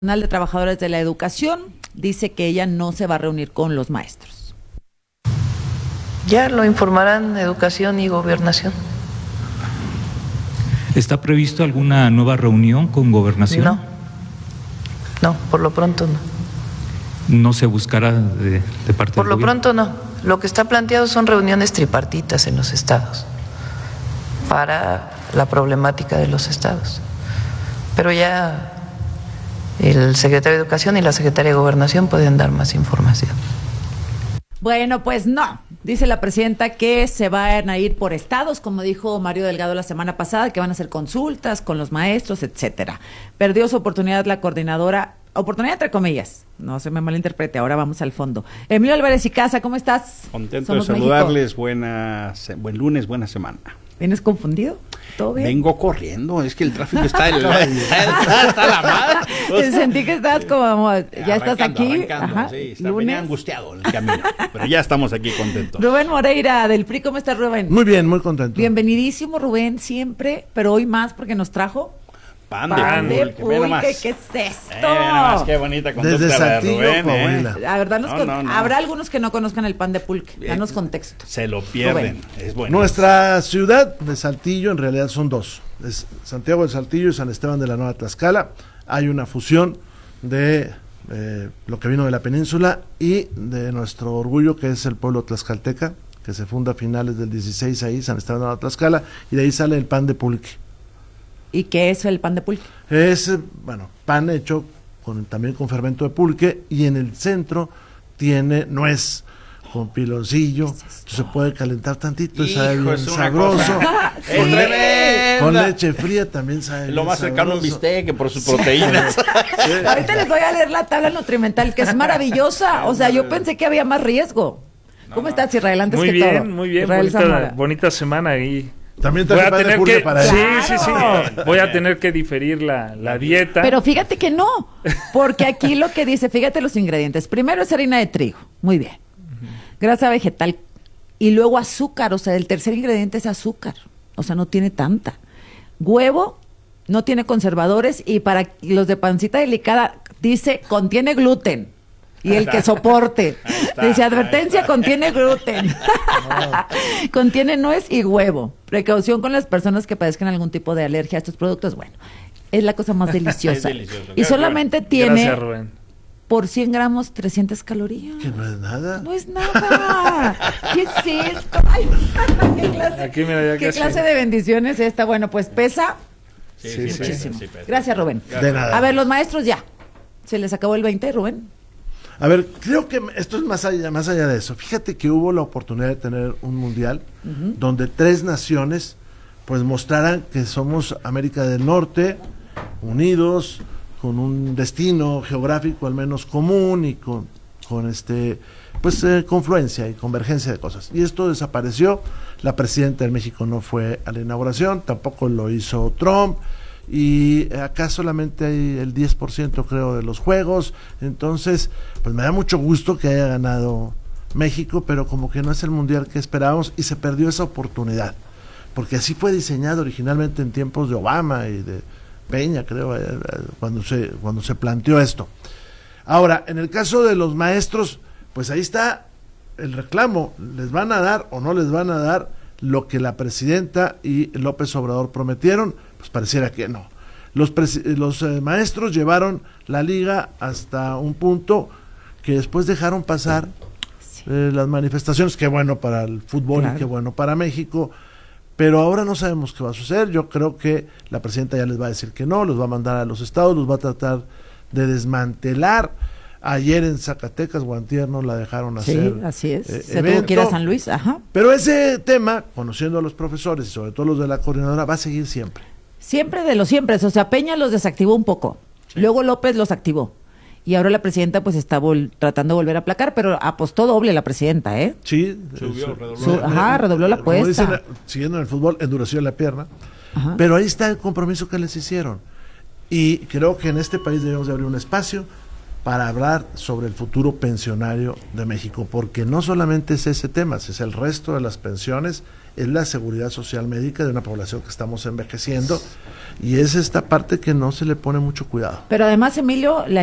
Nacional de Trabajadores de la Educación dice que ella no se va a reunir con los maestros. Ya lo informarán Educación y Gobernación. ¿Está previsto alguna nueva reunión con Gobernación? No, por lo pronto no. ¿No se buscará de parte Por del lo gobierno? pronto no. Lo que está planteado son reuniones tripartitas en los estados para la problemática de los estados. Pero ya el secretario de Educación y la secretaria de Gobernación pueden dar más información. Bueno, pues no. Dice la presidenta que se van a ir por estados, como dijo Mario Delgado la semana pasada, que van a hacer consultas con los maestros, etcétera. Perdió su oportunidad la coordinadora, oportunidad entre comillas, no se me malinterprete, ahora vamos al fondo. Emilio Álvarez y Casa, ¿cómo estás? Contento Somos de saludarles, México. buen lunes, buena semana. ¿Vienes confundido? ¿Todo bien? Vengo corriendo, es que el tráfico está está la madre. Sentí que estabas como, ya estás aquí. Ajá, sí, venía angustiado en el camino, pero ya estamos aquí contentos. Rubén Moreira, del PRI, ¿cómo estás, Rubén? Muy bien, muy contento. Bienvenidísimo, Rubén, siempre, pero hoy más porque nos trajo Pan de pulque, ve nomás. ¿Qué es esto? Ve nomás, qué bonita conducta Desde la de Saltillo, Rubén. Coahuila. La verdad, No. habrá algunos que no conozcan el pan de pulque. Danos contexto. Se lo pierden, es bueno. Nuestra ciudad de Saltillo en realidad son dos. Es Santiago de Saltillo y San Esteban de la Nueva Tlaxcala. Hay una fusión de lo que vino de la península y de nuestro orgullo, que es el pueblo tlaxcalteca, que se funda a finales del 16 ahí, San Esteban de la Nueva Tlaxcala, y de ahí sale el pan de pulque. ¿Y qué es el pan de pulque? Es, pan hecho también con fermento de pulque, y en el centro tiene nuez con piloncillo, se puede calentar tantito, y sabe bien sabroso. Con leche fría también sabe bien lo más cercano a un sabroso. bistec por sus proteínas. Ahorita les voy a leer la tabla nutrimental, que es maravillosa. O sea, yo pensé que había más riesgo. ¿Cómo estás, Israel? Antes muy que todo. Muy bien, Israel bonita semana ahí. También Voy trae a pan de tener pulque que, para él. sí. Voy a tener que diferir la dieta. Pero fíjate que no, porque aquí lo que dice, fíjate los ingredientes. Primero es harina de trigo, muy bien. Grasa vegetal y luego azúcar, o sea, el tercer ingrediente es azúcar, o sea, no tiene tanta. Huevo, no tiene conservadores, y para los de pancita delicada dice contiene gluten. Y el que soporte. Dice, advertencia, contiene gluten. Contiene nuez y huevo. Precaución con las personas que padezcan algún tipo de alergia a estos productos. Bueno, es la cosa más deliciosa. Es delicioso. Y solamente tiene, Gracias, Rubén, por 100 gramos, 300 calorías. Que no es nada. No es nada. ¿Qué es esto? Ay, ¿qué clase, Aquí, mira, ya qué casi. clase de bendición es esta? Bueno, pues pesa Sí, muchísimo. sí, pesa. Gracias, Rubén. De nada. A ver, los maestros ya. ¿Se les acabó el 20, Rubén? A ver, creo que esto es más allá de eso. Fíjate que hubo la oportunidad de tener un mundial donde 3 naciones pues mostraran que somos América del Norte, unidos, con un destino geográfico al menos común y con confluencia y convergencia de cosas. Y esto desapareció. La presidenta de México no fue a la inauguración, tampoco lo hizo Trump, y acá solamente hay el 10% creo de los juegos. Entonces pues me da mucho gusto que haya ganado México, pero como que no es el mundial que esperábamos y se perdió esa oportunidad, porque así fue diseñado originalmente en tiempos de Obama y de Peña, creo, cuando se planteó esto. Ahora, en el caso de los maestros, pues ahí está el reclamo. ¿Les van a dar o no les van a dar lo que la presidenta y López Obrador prometieron? Pues pareciera que no. Los maestros llevaron la liga hasta un punto que después dejaron pasar las manifestaciones. Qué bueno para el fútbol, claro, y qué bueno para México, pero ahora no sabemos qué va a suceder. Yo creo que la presidenta ya les va a decir que no, los va a mandar a los estados, los va a tratar de desmantelar. Ayer en Zacatecas o antier no la dejaron hacer. Sí, así es. Se tuvo que ir a San Luis, ajá. Pero ese tema, conociendo a los profesores y sobre todo los de la coordinadora, va a seguir siempre. Siempre de los siempre. O sea, Peña los desactivó un poco. Sí. Luego López los activó. Y ahora la presidenta pues está tratando de volver a aplacar, pero apostó doble la presidenta, ¿eh? Sí. Redobló la apuesta. Dicen, siguiendo en el fútbol, endureció la pierna. Ajá. Pero ahí está el compromiso que les hicieron. Y creo que en este país debemos de abrir un espacio para hablar sobre el futuro pensionario de México, porque no solamente es ese tema, es el resto de las pensiones, es la seguridad social médica de una población que estamos envejeciendo, y es esta parte que no se le pone mucho cuidado. Pero además, Emilio, la